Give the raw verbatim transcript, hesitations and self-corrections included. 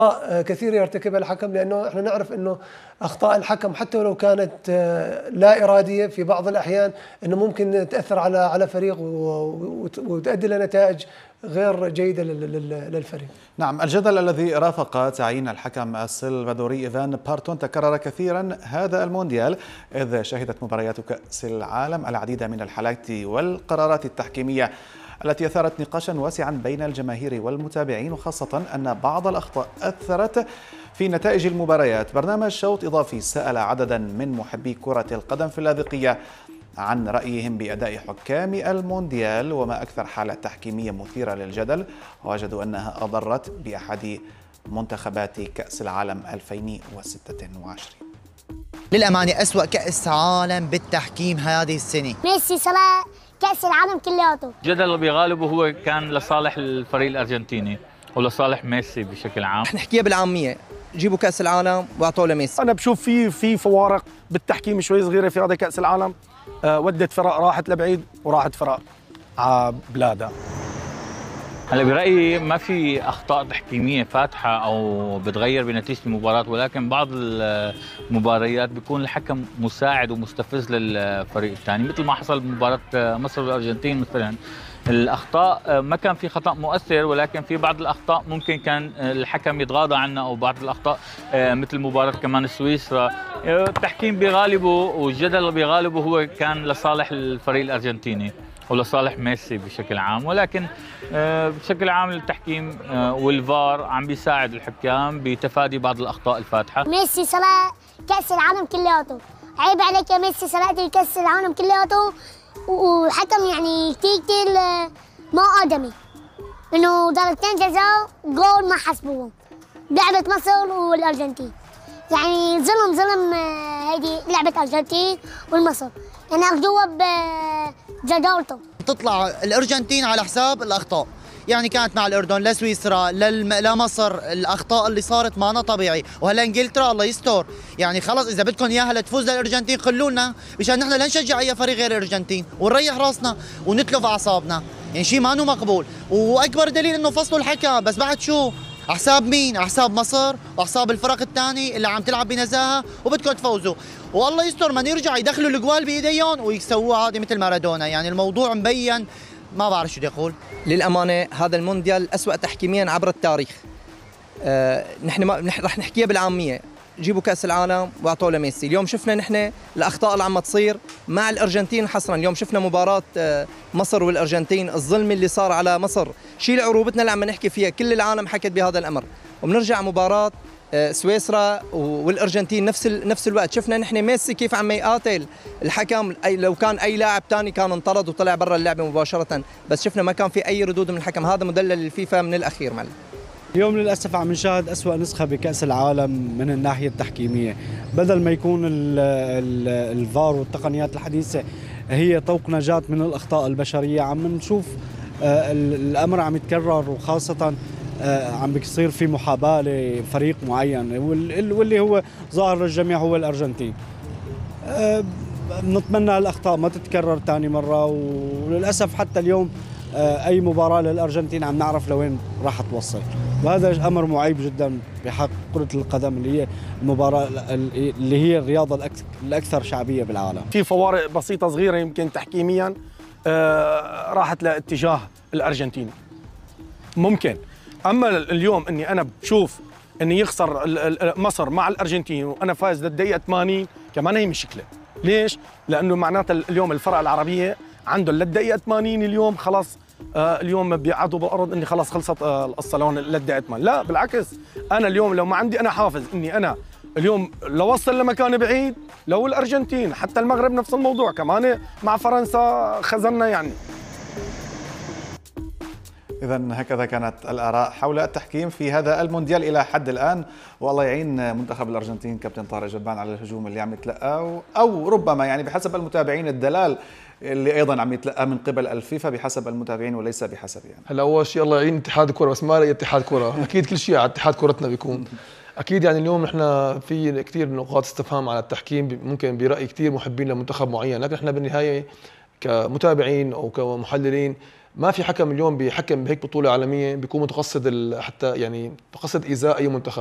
أخطاء كثيرة يرتكبها الحكم، لأنه احنا نعرف أنه أخطاء الحكم حتى ولو كانت لا إرادية في بعض الأحيان أنه ممكن تأثر على على فريق وتؤدي لنتائج غير جيدة للفريق. نعم، الجدل الذي رافق تعيين الحكم السلفادوري إيفان بارتون تكرر كثيرا هذا المونديال، إذ شهدت مباريات كأس العالم العديد من الحالات والقرارات التحكيمية التي أثارت نقاشا واسعا بين الجماهير والمتابعين، وخاصة أن بعض الأخطاء أثرت في نتائج المباريات. برنامج شوط إضافي سأل عددا من محبي كرة القدم في اللاذقية عن رأيهم بأداء حكام المونديال وما أكثر حالة تحكيمية مثيرة للجدل، ووجدوا أنها أضرت بأحد منتخبات كأس العالم ألفين وستة وعشرين. للأمانة أسوأ كأس عالم بالتحكيم هذه السنة. ميسي صلاح كأس العالم كلياته. الجدل اللي بغالبه هو كان لصالح الفريق الأرجنتيني ولصالح ميسي بشكل عام. رح نحكيها بالعامية، جيبوا كأس العالم واعطوه لميسي. أنا بشوف في في فوارق بالتحكيم شوي صغيرة في هذا كأس العالم. أه ودت فرق راحت لبعيد وراحت فرق على بلادها. هلا برأيي ما في أخطاء تحكيمية فاتحة أو بتغير بنتيجة المباراة، ولكن بعض المباريات بيكون الحكم مساعد ومستفز للفريق الثاني، مثل ما حصل بمباراة مصر والأرجنتين مثلا. الأخطاء ما كان في خطأ مؤثر، ولكن في بعض الأخطاء ممكن كان الحكم يتغاضى عنها، أو بعض الأخطاء مثل مباراة كمان سويسرا. التحكيم بغالبه والجدل بغالبه هو كان لصالح الفريق الأرجنتيني ولصالح ميسي بشكل عام، ولكن بشكل عام التحكيم والفار عم بيساعد الحكام بتفادي بعض الأخطاء الفاتحة. ميسي سرق كأس العالم كلياته، عيب عليك يا ميسي، سرقت كأس العالم كلياته، وحكم يعني كثير كثير ما آدمي، إنه ضربتين جزاء جول ما حسبوهم لعبة مصر والأرجنتين. يعني ظلم ظلم هيدي لعبة الأرجنتين والمصر، يعني أخذوها بجدارته. تطلع الأرجنتين على حساب الأخطاء، يعني كانت مع الأردن لسويسرا لمصر الأخطاء اللي صارت معنا طبيعي، وهلا إنجلترا الله يستر. يعني خلص إذا بدكم إياها لتفوز للأرجنتين خلونا، مشان نحن لا نشجع أي فريق غير الأرجنتين ونريح راسنا ونتلف أعصابنا، يعني شيء ما انه مقبول. وأكبر دليل إنه فصلوا الحكم، بس بعد شو؟ على حساب مين؟ على حساب مصر وحساب الفرق الثاني اللي عم تلعب بنزاهه وبدكم تفوزوا، والله يستر ما يرجع يدخلوا الجوال بايديهم ويسووها عادي مثل مارادونا. يعني الموضوع مبين، ما بعرف شو بدي اقول. للامانه هذا المونديال اسوأ تحكيميا عبر التاريخ. آه نحن ما نح رح نحكيها بالعاميه، جيبوا كاس العالم واعطوه لميسي. اليوم شفنا نحن الاخطاء اللي عم تصير مع الارجنتين حصرا. اليوم شفنا مباراه آه مصر والارجنتين، الظلم اللي صار على مصر شيل عروبتنا اللي عم نحكي فيها، كل العالم حكت بهذا الامر. وبنرجع مباراه سويسرا والارجنتين نفس نفس الوقت، شفنا نحن ميسي كيف عم يقاتل الحكم. أي لو كان اي لاعب ثاني كان انطرد وطلع برا اللعبه مباشره، بس شفنا ما كان في اي ردود من الحكم. هذا مدلل الفيفا من الاخير معلم. اليوم للاسف عم نشاهد اسوأ نسخه بكاس العالم من الناحيه التحكيميه، بدل ما يكون الفار والتقنيات الحديثه هي طوق نجاه من الاخطاء البشريه، عم نشوف الامر عم يتكرر، وخاصه عم بيصير في محاباه لفريق معين واللي هو ظاهر للجميع هو الارجنتين. نتمنى الاخطاء ما تتكرر ثاني مره، وللاسف حتى اليوم اي مباراه للارجنتين عم نعرف لوين راح توصل، وهذا امر معيب جدا بحق كره القدم اللي هي المباراه اللي هي الرياضه الاكثر شعبيه بالعالم. في فوارق بسيطه صغيره يمكن تحكيميا راحت لاتجاه الارجنتين ممكن، اما اليوم اني انا بشوف اني يخسر مصر مع الارجنتين وانا فايز للدقيقه ثمانين، كمان هي مشكله. ليش؟ لانه معناتها اليوم الفرق العربيه عندهم للدقيقه ثمانين اليوم خلاص، آه اليوم بيقعدوا بالارض اني خلاص خلصت آه القصه لون للدقيقه ثمانين. لا بالعكس، انا اليوم لو ما عندي انا حافز اني انا اليوم لو وصل لمكان بعيد، لو الارجنتين حتى المغرب نفس الموضوع، كمان مع فرنسا خزنا يعني. إذا هكذا كانت الآراء حول التحكيم في هذا المونديال إلى حد الآن، والله يعين منتخب الأرجنتين كابتن طارق جبان على الهجوم اللي عم يتلقاه، أو ربما يعني بحسب المتابعين الدلال اللي أيضا عم يتلقاه من قبل الفيفا بحسب المتابعين وليس بحسب يعني. هلا أول شيء الله يعين اتحاد الكرة، بس ما لقي اتحاد كرة، أكيد كل شيء على اتحاد كرتنا بيكون. أكيد يعني اليوم نحن في كثير نقاط استفهام على التحكيم، ممكن برأي كثير محبين لمنتخب معين، لكن نحن بالنهاية كمتابعين أو كمحللين ما في حكم اليوم بيحكم بهيك بطوله عالميه بيكون متقصد حتى يعني متقصد ايذاء اي منتخب.